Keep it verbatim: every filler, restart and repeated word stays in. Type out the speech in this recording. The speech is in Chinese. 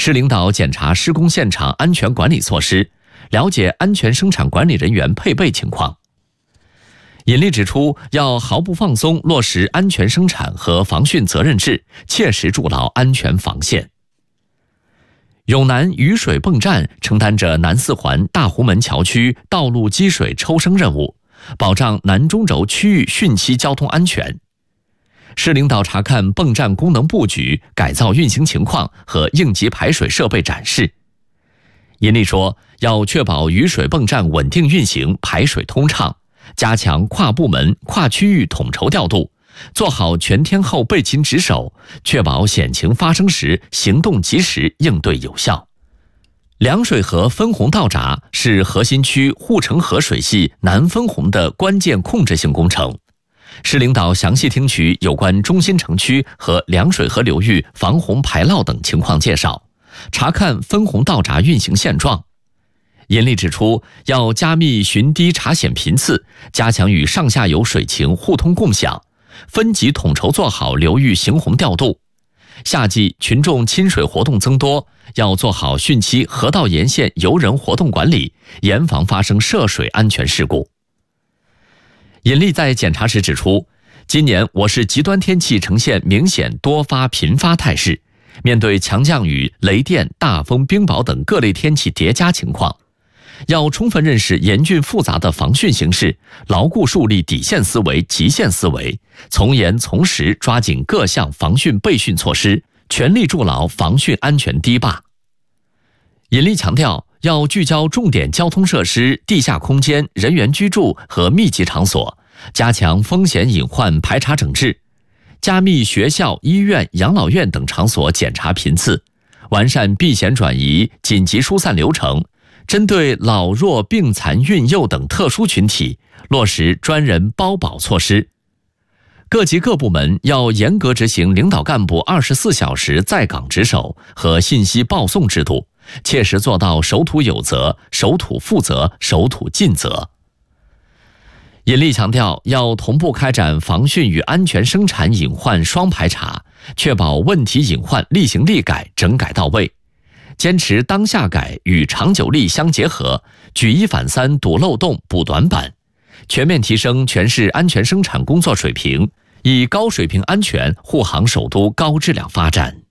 市领导检查施工现场安全管理措施，了解安全生产管理人员配备情况。尹力指出，要毫不放松落实安全生产和防汛责任制，切实筑牢安全防线。永南雨水泵站承担着南四环大湖门桥区道路积水抽升任务，保障南中轴区域汛期交通安全。市领导查看泵站功能布局、改造运行情况和应急排水设备展示。尹力说，要确保雨水泵站稳定运行、排水通畅，加强跨部门、跨区域统筹调度，做好全天候备勤值守，确保险情发生时行动及时，应对有效。凉水河分洪道闸是核心区护城河水系南分洪的关键控制性工程。市领导详细听取有关中心城区和凉水河流域防洪排涝等情况介绍，查看分洪道闸运行现状。尹力指出，要加密巡堤查险频次，加强与上下游水情互通共享，分级统筹做好流域行洪调度。夏季群众亲水活动增多，要做好汛期河道沿线游人活动管理，严防发生涉水安全事故。尹力在检查时指出，今年我市极端天气呈现明显多发频发态势，面对强降雨、雷电、大风、冰雹等各类天气叠加情况，要充分认识严峻复杂的防汛形势，牢固树立底线思维、极限思维，从严从实抓紧各项防汛备汛措施，全力筑牢防汛安全堤坝。尹力强调，要聚焦重点交通设施、地下空间、人员居住和密集场所，加强风险隐患排查整治，加密学校、医院、养老院等场所检查频次，完善避险转移、紧急疏散流程，针对老弱病残孕幼等特殊群体，落实专人包保措施。各级各部门要严格执行领导干部二十四小时在岗值守和信息报送制度，切实做到守土有责、守土负责、守土尽责。尹力强调，要同步开展防汛与安全生产隐患双排查，确保问题隐患立行立改、整改到位，坚持当下改与长久力相结合，举一反三堵漏洞补短板，全面提升全市安全生产工作水平，以高水平安全护航首都高质量发展。